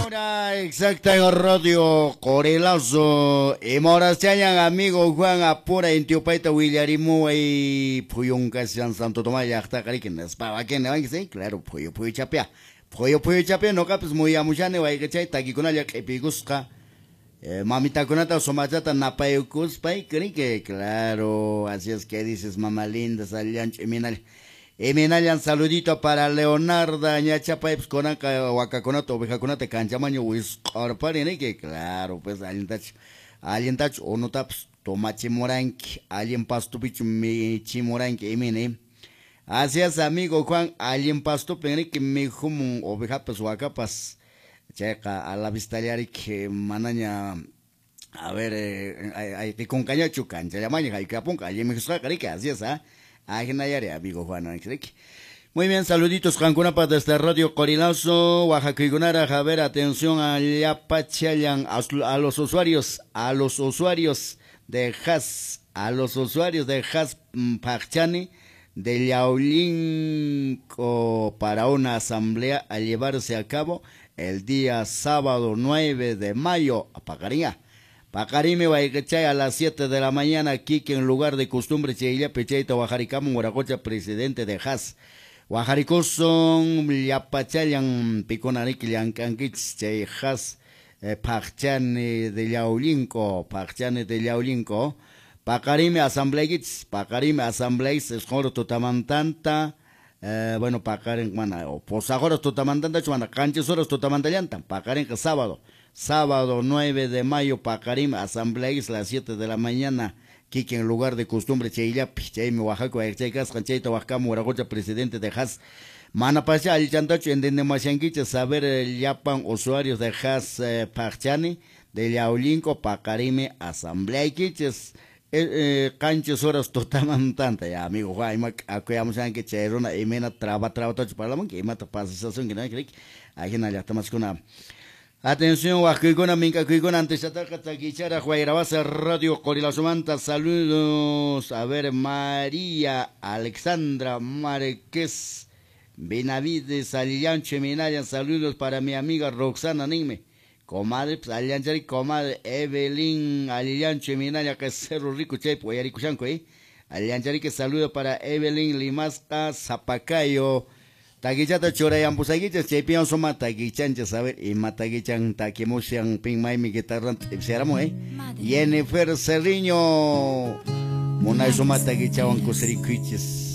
hora exacta en Radio Corelazo. Moras chayan amigo Juan Apura en Tiopaita Willarimu y Puyunca Santo Tomás Yachta Cariquín. Espaba que no hay que ser, claro, Puyo Chapia. Puyo Chapia no capes muy amuchane, vai que chay, Taquicuna ya que pigusca. Mamita conata somachata napayucus pay, que claro, así es que dices, mamá linda, salían cheminal. Eminayan saludito para Leonardo Ñachapa Epsconaka Huacaconato Ovejaconate Canchamaño Wiscorparine que claro pues alguien tach o no taps tomache moranque alguien pastupich mi chimoranque emine así es amigo Juan alguien pastupene que me humo ovejapas huacapas checa a la vista que manaña a ver hay que con caña chucan se llama hay que apunca alguien me gusta que así es Ajenayare, amigo Juan Anxrek. Muy bien, saluditos, Cancunapa desde Radio Corilazo, Oaxaca y Gunara, a ver, atención a Yapachayan, a los usuarios de Has, Pachani, de Yaulinco para una asamblea a llevarse a cabo el día sábado 9 de mayo, a Pacaría. Pacarime Baigachay a las 7 de la mañana, aquí que en lugar de costumbre, Cheilla Pecheita, Oaxaricamo, Moracocha, presidente de Has. Oaxaricoson, Yapachayan, Piconarik, Yancanquich, Chay Has, Pachane de Yaulinco, Pacarime Asambleguits, Escoro Totamantanta, bueno, Pacaren, Posajoro Totamantanta, Chuana, Canches Horas Totamantallanta, Pacaren que sábado 9 de mayo, Pacarim, asamblea es las 7 de la mañana, Kiki en lugar de costumbre, Cheilla, Pichaime, Oaxaca, Echecas, Cancheita, Oaxaca, Moragocha, presidente de Has, Manapasha, el Chantacho, en Denemashanquiche, saber el Yapan, usuarios de Has, Pachani, de Yaulinco, Pacarime, asamblea, Kiches, canches horas totaman tanta, ya, amigo, Juan, acuyamos a que Cherona, y mena, traba, para la manque, y mata pasación, que no hay que, hay en allá, más con una. Atención, Huacuicona, Mincacuicona, antes de atacar Taquichara, Guairabasa, Radio Corilazumanta, saludos, a ver, María Alexandra Márquez, Benavides, Alianche, Minaya, saludos para mi amiga Roxana Nime, comadre, pues, Alianche, comadre, Evelyn, Alianche, Minaya, que es Cerro Rico, Chepo, Guayaricuchanco, Alianche, que saludo para Evelyn Limasca, Zapacayo, Taquichata chorayan pusaguichas, chepian soma taquichancha, saber, y mataguichan taquimusian ping mai mi guitarra, seramo, Jennifer Cerriño, Monay soma taquichawan kusericuiches.